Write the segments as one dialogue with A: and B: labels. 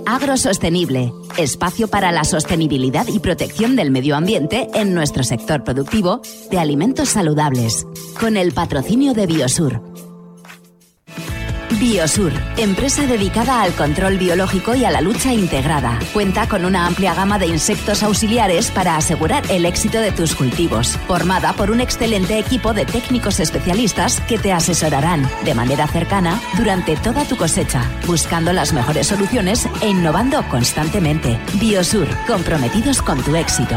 A: Agrosostenible, espacio para la sostenibilidad y protección del medio ambiente en nuestro sector productivo de alimentos saludables, con el patrocinio de Biosur. Biosur, empresa dedicada al control biológico y a la lucha integrada. Cuenta con una amplia gama de insectos auxiliares para asegurar el éxito de tus cultivos. Formada por un excelente equipo de técnicos especialistas que te asesorarán de manera cercana durante toda tu cosecha, buscando las mejores soluciones e innovando constantemente. Biosur, comprometidos con tu éxito.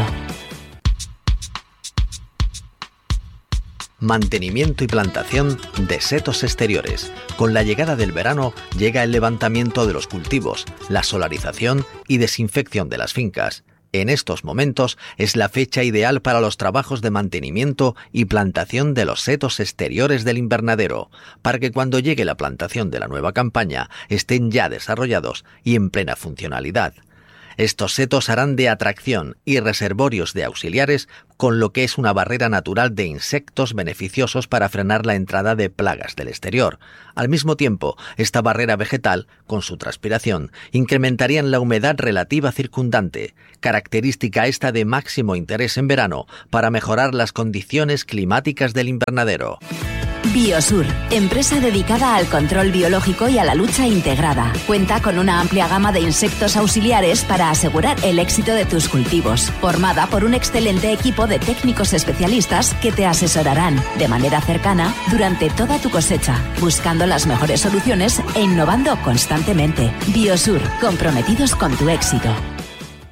B: Mantenimiento y plantación de setos exteriores. Con la llegada del verano llega el levantamiento de los cultivos, la solarización y desinfección de las fincas. En estos momentos es la fecha ideal para los trabajos de mantenimiento y plantación de los setos exteriores del invernadero, para que cuando llegue la plantación de la nueva campaña estén ya desarrollados y en plena funcionalidad. Estos setos harán de atracción y reservorios de auxiliares, con lo que es una barrera natural de insectos beneficiosos para frenar la entrada de plagas del exterior. Al mismo tiempo, esta barrera vegetal, con su transpiración, incrementaría la humedad relativa circundante, característica esta de máximo interés en verano para mejorar las condiciones climáticas del invernadero.
A: Biosur, empresa dedicada al control biológico y a la lucha integrada. Cuenta con una amplia gama de insectos auxiliares para asegurar el éxito de tus cultivos. Formada por un excelente equipo de técnicos especialistas que te asesorarán de manera cercana durante toda tu cosecha, buscando las mejores soluciones e innovando constantemente. Biosur, comprometidos con tu éxito.